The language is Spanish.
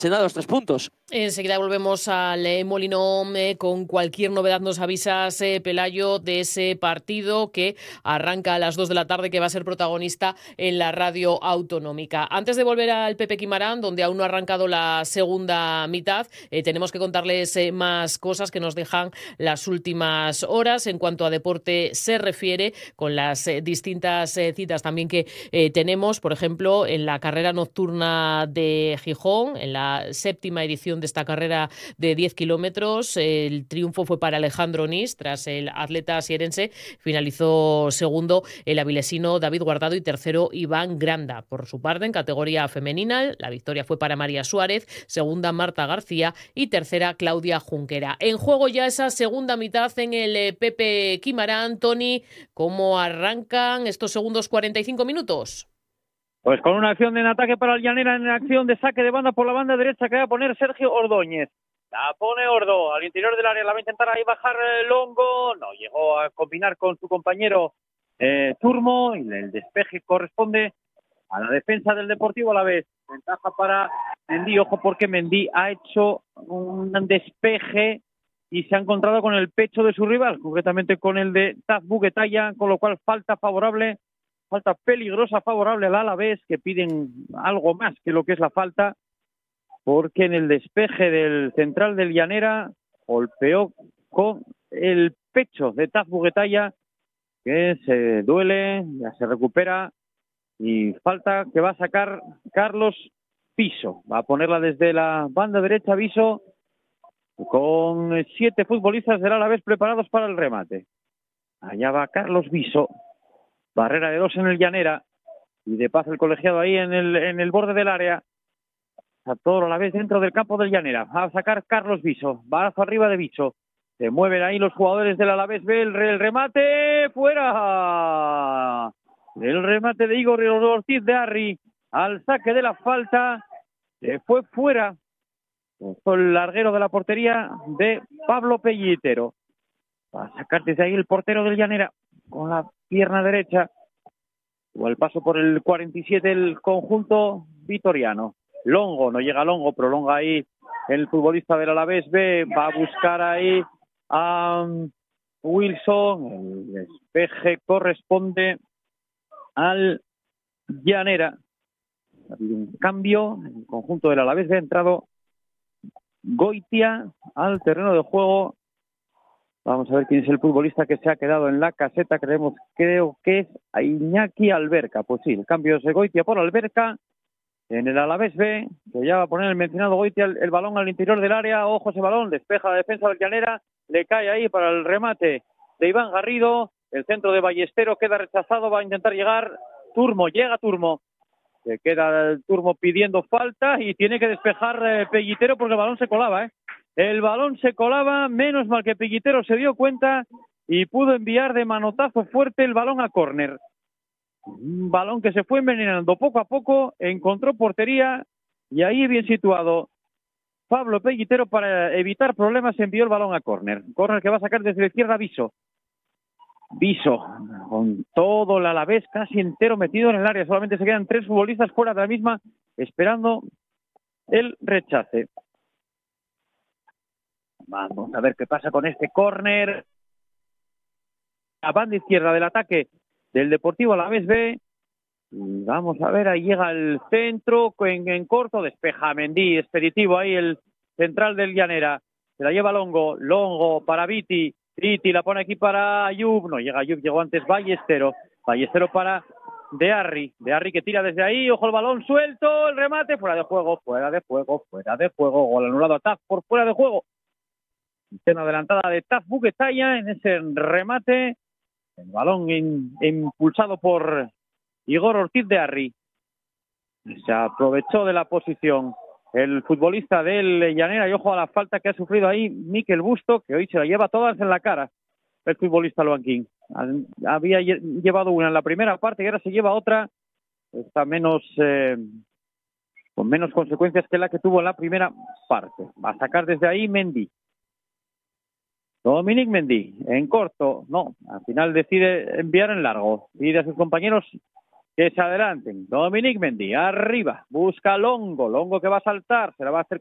se da los 3 puntos. Enseguida volvemos al Molinón con cualquier novedad. Nos avisas, Pelayo, de ese partido que arranca a las 2 de la tarde, que va a ser protagonista en la radio autonómica. Antes de volver al Pepe Quimarán, donde aún no ha arrancado la segunda mitad, tenemos que contarles más cosas que nos dejan las últimas horas en cuanto a deporte se refiere, con las distintas citas también que tenemos, por ejemplo, en la carrera nocturna de Gijón, en la séptima edición de esta carrera de 10 kilómetros. El triunfo fue para Alejandro Nis, tras el atleta sierense. Finalizó segundo el avilesino David Guardado y tercero Iván Granda. Por su parte, en categoría femenina, la victoria fue para María Suárez, segunda Marta García y tercera Claudia Junquera. En juego ya esa segunda mitad en el Pepe Quimarán. Tony, ¿cómo arrancan estos segundos 45 minutos? Pues con una acción en ataque para el Llanera, en acción de saque de banda por la banda derecha que va a poner Sergio Ordóñez. La pone Ordo al interior del área, la va a intentar ahí bajar Longo. No llegó a combinar con su compañero Turmo, y el despeje corresponde a la defensa del Deportivo Alavés. Ventaja para Mendy, ojo porque Mendy ha hecho un despeje y se ha encontrado con el pecho de su rival, concretamente con el de Taz Buguetaya, con lo cual falta peligrosa favorable al Alavés, que piden algo más que lo que es la falta, porque en el despeje del central del Llanera golpeó con el pecho de Taz Buguetaya, que se duele, ya se recupera, y falta que va a sacar Carlos Viso. Va a ponerla desde la banda derecha Viso, con 7 futbolistas del Alavés preparados para el remate. Allá va Carlos Viso. Barrera de 2 en el Llanera, y de paso el colegiado ahí en el borde del área. A todo a la vez dentro del campo del Llanera. Va a sacar Carlos Viso, balazo arriba de Viso. Se mueven ahí los jugadores del Alavés B, el remate fuera. El remate de Igor Ortiz de Arri al saque de la falta, se fue fuera. Fue el larguero de la portería de Pablo Pellitero. Va a sacar desde ahí el portero del Llanera con la pierna derecha, o el paso por el 47 el conjunto vitoriano. Longo, no llega Longo, prolonga ahí el futbolista del Alavés B, va a buscar ahí a Wilson, el despeje corresponde al Llanera. Ha habido un cambio en el conjunto del Alavés B, ha entrado Goitia al terreno de juego. Vamos a ver quién es el futbolista que se ha quedado en la caseta. Creo que es Iñaki Alberca. Pues sí, el cambio es de Goitia por Alberca en el Alavés B, que ya va a poner el mencionado Goitia el balón al interior del área. Ojo ese balón, despeja la defensa del Llanera, le cae ahí para el remate de Iván Garrido. El centro de Ballestero queda rechazado, va a intentar llegar Turmo, llega Turmo. Se queda el Turmo pidiendo falta y tiene que despejar Pellitero porque el balón se colaba, El balón se colaba, menos mal que Pellitero se dio cuenta y pudo enviar de manotazo fuerte el balón a córner. Un balón que se fue envenenando poco a poco, encontró portería y ahí bien situado Pablo Pellitero, para evitar problemas, envió el balón a córner. Córner que va a sacar desde la izquierda Viso, con todo el Alavés casi entero metido en el área. Solamente se quedan 3 futbolistas fuera de la misma, esperando el rechace. Vamos a ver qué pasa con este córner. A banda izquierda del ataque del Deportivo Alavés B. Vamos a ver, ahí llega el centro en corto, despeja Mendy, expeditivo ahí el central del Llanera. Se la lleva Longo para Viti la pone aquí para Ayub, no llega Ayub, llegó antes Ballestero para De Arri que tira desde ahí, ojo el balón suelto, el remate, fuera de juego, gol anulado a Taz por fuera de juego. Escena adelantada de Taz Buguetaya en ese remate, el balón impulsado por Igor Ortiz de Arri. Se aprovechó de la posición el futbolista del Llanera, y ojo a la falta que ha sufrido ahí Mikel Busto, que hoy se la lleva todas en la cara el futbolista Luanquín. Había llevado una en la primera parte y ahora se lleva otra. Está con menos consecuencias que la que tuvo en la primera parte. Va a sacar desde ahí Mendy. Dominic Mendy, en corto, no, al final decide enviar en largo. Pide a sus compañeros que se adelanten. Dominic Mendy, arriba, busca Longo que va a saltar, se la va a hacer